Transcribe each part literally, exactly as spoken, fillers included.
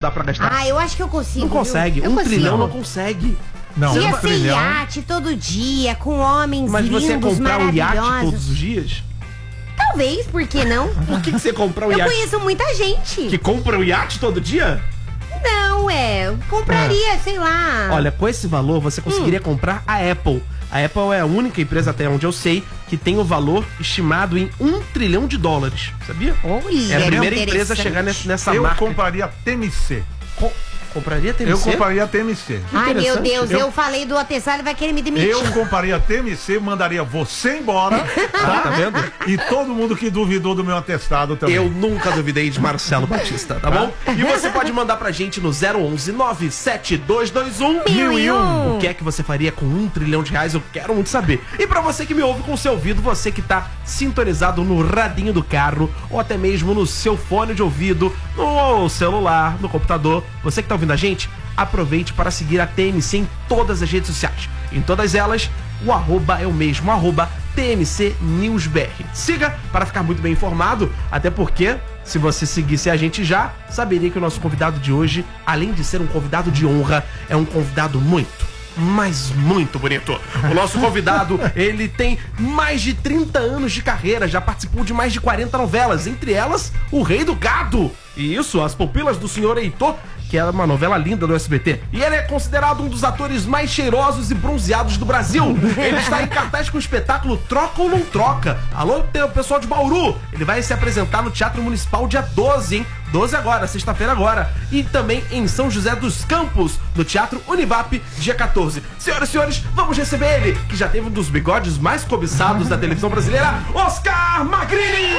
dá pra gastar. Ah, eu acho que eu consigo. Não consegue, viu? um consigo. trilhão não consegue. Não, Ia um ser trilhão. iate todo dia, com homens Mas lindos, você ia comprar um iate maravilhosos. todos os dias? Talvez, por que não? Por que, que você comprar um Eu iate? conheço muita gente. Que compra um iate todo dia? Não, é, eu compraria, sei lá. Olha, com esse valor você conseguiria Hum. comprar a Apple. A Apple é a única empresa, até onde eu sei, que tem o valor estimado em um trilhão de dólares. Sabia? Olha, É a primeira empresa a interessante. chegar nessa, nessa Eu marca. compraria a T M C. Co- compraria T M C? Eu compraria a T M C. Ai, meu interessante. Deus, eu, Eu- falei do atestado, ele vai querer me demitir. Eu compraria a T M C, mandaria você embora, Tá, tá vendo? e todo mundo que duvidou do meu atestado também. Eu nunca duvidei de Marcelo Batista, tá bom? E você pode mandar pra gente no zero onze nove sete dois dois um Mil e um. O que é que você faria com um trilhão de reais? Eu quero muito saber. E pra você que me ouve com o seu ouvido, você que tá sintonizado no radinho do carro, ou até mesmo no seu fone de ouvido, no celular, no computador, você que tá ouvindo a gente, aproveite para seguir a T M C em todas as redes sociais. Em todas elas, o arroba é o mesmo, arroba T M C News B R. Siga para ficar muito bem informado, até porque, se você seguisse a gente já, saberia que o nosso convidado de hoje, além de ser um convidado de honra, é um convidado muito, mas muito bonito. O nosso convidado, ele tem mais de trinta anos de carreira, já participou de mais de quarenta novelas, entre elas, O Rei do Gado. E isso, As Pupilas do Senhor Heitor, que é uma novela linda do S B T. E ele é considerado um dos atores mais cheirosos e bronzeados do Brasil. Ele está em cartaz com o espetáculo Troca ou Não Troca. Alô, tem o pessoal de Bauru. Ele vai se apresentar no Teatro Municipal dia doze, hein? doze agora, sexta-feira agora. E também em São José dos Campos, no Teatro Univap, dia quatorze. Senhoras e senhores, vamos receber ele, que já teve um dos bigodes mais cobiçados da televisão brasileira, Oscar Magrini!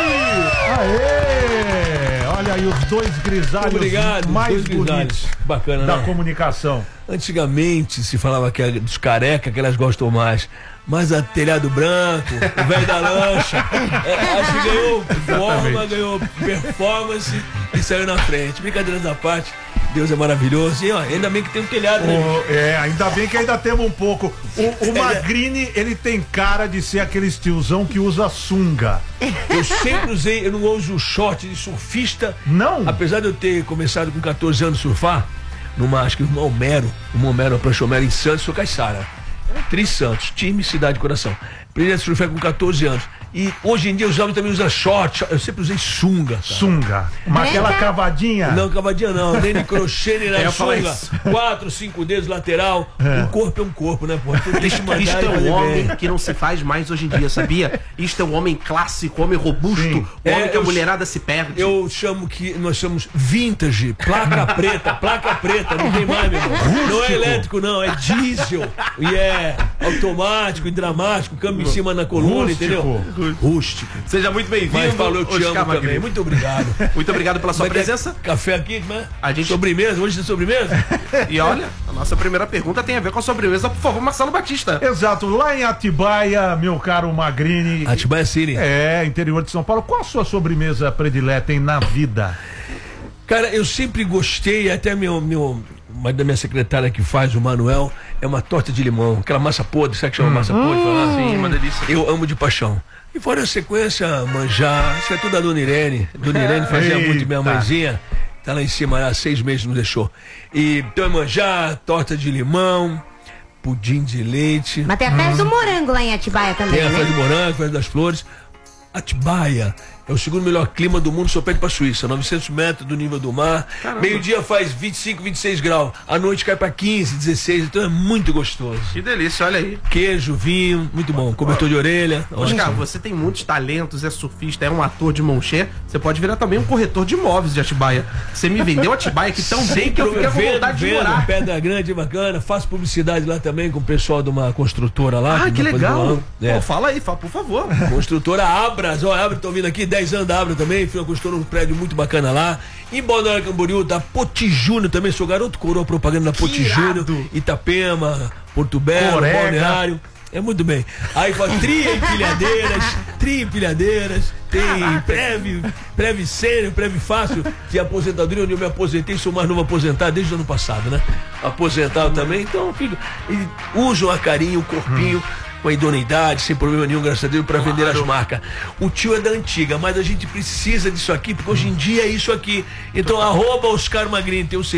Aê! Olha aí os dois grisalhos Obrigado, mais dois grisalhos. bonitos Bacana, da né? comunicação. Antigamente se falava que era dos careca que elas gostam mais. Mas a telhado branco, o velho da lancha, é, acho que ganhou forma, ganhou performance e saiu na frente. Brincadeiras à parte, Deus é maravilhoso. E ó, ainda bem que tem um telhado, né? O- é, ainda bem que ainda temos um pouco. O, o Magrini, ele tem cara de ser aquele tiozão que usa sunga. Eu sempre usei, eu não uso short de surfista. Não? Apesar de eu ter começado com catorze anos a surfar, numa, acho que no Homero, no Homero, a Prancha Homero em Santos, sou Caiçara. Tri Santos, time, cidade, coração. Aprendi a surfar com catorze anos. E hoje em dia os jovens também usam short. Eu sempre usei sunga. Cara. Sunga. Mas aquela cavadinha. Não, cavadinha não, nem de crochê, nem É, na eu falo sunga. isso. Quatro, cinco dedos lateral. É. Um corpo é um corpo, né, pô? Tu tem que mandar Isto e é um fazer homem bem. que não se faz mais hoje em dia, sabia? Isto é um homem clássico, homem robusto, Sim. um homem É, que a eu- mulherada se perde. Eu chamo que nós chamamos vintage, placa preta, placa preta, não tem mais, meu irmão. Não é elétrico, não, é diesel. E é automático e dramático, câmbio em cima na coluna, Rústico. entendeu? Rústico. Seja muito bem-vindo. Mas falou, eu te Oscar amo Magrini. também. Muito obrigado. Muito obrigado pela sua Vai ter presença. Café aqui, né? A gente- Sobremesa, hoje tem sobremesa? E olha, a nossa primeira pergunta tem a ver com a sobremesa. Por favor, Marcelo Batista. Exato, lá em Atibaia, meu caro Magrini. Atibaia City. É, interior de São Paulo. Qual a sua sobremesa predileta hein, na vida? Cara, eu sempre gostei, até meu, meu, uma da minha secretária que faz, o Manuel, é uma torta de limão, aquela massa podre, sabe que chama massa podre? Fala? Sim, uma delícia. Eu amo de paixão. E fora a sequência, manjar, isso é tudo da Dona Irene. Dona Irene fazia Eita. muito, minha mãezinha, tá lá em cima, há seis meses nos deixou. E então é manjar, torta de limão, pudim de leite, Mas tem a festa do morango lá em Atibaia também, tem a festa né? de morango, a festa das flores. Atibaia é o segundo melhor clima do mundo, só perde pra Suíça, novecentos metros do nível do mar. Meio-dia faz vinte e cinco, vinte e seis graus. À noite cai pra quinze, dezesseis, então é muito gostoso. Que delícia, olha aí. Queijo, vinho, muito bom. Cobertor de orelha. Oscar, ótimo. você tem muitos talentos, é surfista, é um ator de mão cheia. Você pode virar também um corretor de imóveis de Atibaia. Você me vendeu Atibaia aqui tão bem que eu fiquei com Vendo, vontade de vendo, morar. Pedra Grande, bacana. Faço publicidade lá também com o pessoal de uma construtora lá. Ah, que vai fazer um legal. ano. É. Pô, fala aí, fala, por favor. Construtora Abras, ó, Abras, tô vindo aqui, dez anos da Abras também, fui uma construtora, um prédio muito bacana lá. Em Balneário Camboriú, da Poti Júnior também, sou garoto coroa propaganda da Poti irado. Júnior, Itapema, Porto Belo, Corega. Balneário. É muito bem. Aí fala tri empilhadeiras, tri empilhadeiras, tem breve, breve sério, breve fácil de aposentadoria, onde eu me aposentei, sou mais novo aposentado desde o ano passado, né? Aposentado também, então, filho, e uso a carinho, o corpinho. Com a idoneidade, sem problema nenhum, graças a Deus, para vender as marcas. O tio é da antiga, mas a gente precisa disso aqui, porque hoje em dia é isso aqui. Então, arroba Oscar Magrini, tem o